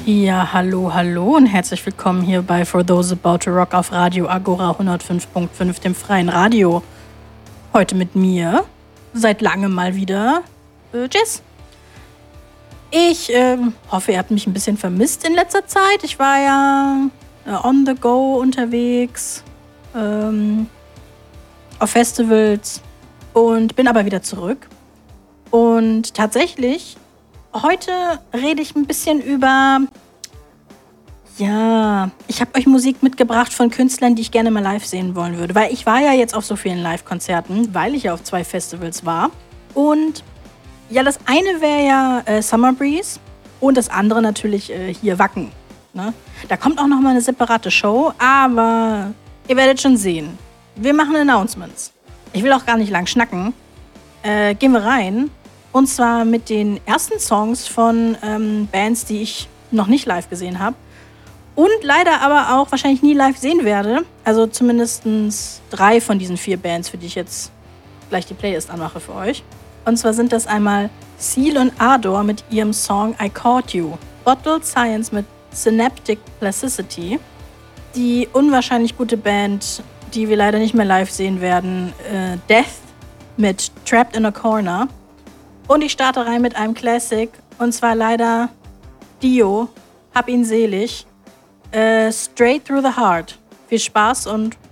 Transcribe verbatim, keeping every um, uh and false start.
Ja, hallo, hallo und herzlich willkommen hier bei For Those About to Rock auf Radio Agora hundertfünf Komma fünf, dem freien Radio. Heute mit mir, seit langem mal wieder, äh, Jess. Ich äh, hoffe, ihr habt mich ein bisschen vermisst in letzter Zeit. Ich war ja äh, on the go unterwegs, ähm, auf Festivals und bin aber wieder zurück. Und tatsächlich, heute rede ich ein bisschen über, ja, ich habe euch Musik mitgebracht von Künstlern, die ich gerne mal live sehen wollen würde. Weil ich war ja jetzt auf so vielen Live-Konzerten, weil ich ja auf zwei Festivals war. Und ja, das eine wäre ja äh, Summer Breeze und das andere natürlich äh, hier Wacken. Ne? Da kommt auch nochmal eine separate Show, aber ihr werdet schon sehen. Wir machen Announcements. Ich will auch gar nicht lang schnacken. Äh, gehen wir rein. Und zwar mit den ersten Songs von ähm, Bands, die ich noch nicht live gesehen habe. Und leider aber auch wahrscheinlich nie live sehen werde. Also zumindest drei von diesen vier Bands, für die ich jetzt gleich die Playlist anmache für euch. Und zwar sind das einmal Seal und Ardor mit ihrem Song I Caught You. Bottled Science mit Synaptic Plasticity. Die unwahrscheinlich gute Band, die wir leider nicht mehr live sehen werden, äh, Death mit Trapped in a Corner. Und ich starte rein mit einem Classic, und zwar leider Dio, hab ihn selig, äh, Straight Through the Heart. Viel Spaß und